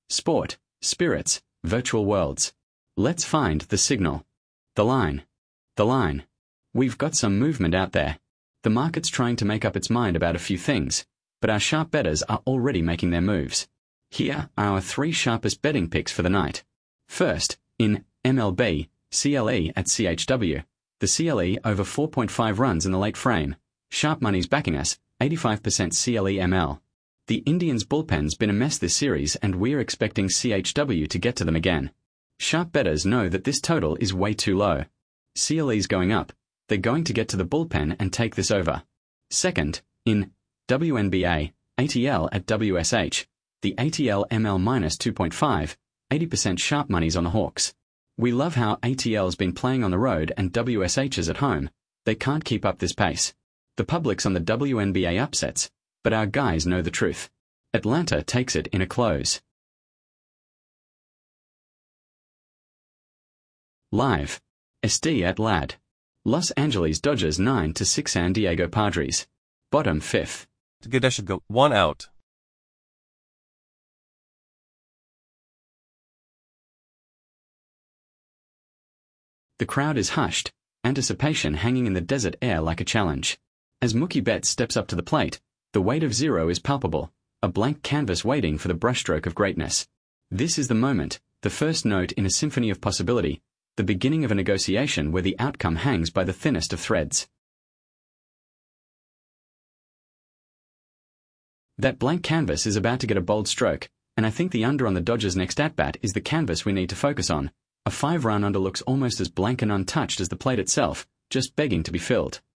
sport, spirits, virtual worlds. Let's find the signal. The line. The line. We've got some movement out there. The market's trying to make up its mind about a few things, but our sharp bettors are already making their moves. Here are our 3 sharpest betting picks for the night. First, in MLB, CLE at CHW. The CLE over 4.5 runs in the late frame. Sharp money's backing us, 85% CLE ML. The Indians' bullpen's been a mess this series and we're expecting CHW to get to them again. Sharp bettors know that this total is way too low. CLE's going up. They're going to get to the bullpen and take this over. Second, in WNBA, ATL at WSH. The ATL ML minus 2.5, 80% sharp money's on the Hawks. We love how ATL's been playing on the road and WSH is at home. They can't keep up this pace. The public's on the WNBA upsets, but our guys know the truth. Atlanta takes it in a close. Live. SD at LAD. Los Angeles Dodgers 9-6 San Diego Padres. Bottom 5th. That should go 1 out. The crowd is hushed, anticipation hanging in the desert air like a challenge. As Mookie Betts steps up to the plate, the weight of 0 is palpable, a blank canvas waiting for the brushstroke of greatness. This is the moment, the first note in a symphony of possibility, the beginning of a negotiation where the outcome hangs by the thinnest of threads. That blank canvas is about to get a bold stroke, and I think the under on the Dodgers' next at-bat is the canvas we need to focus on. A 5-run under looks almost as blank and untouched as the plate itself, just begging to be filled.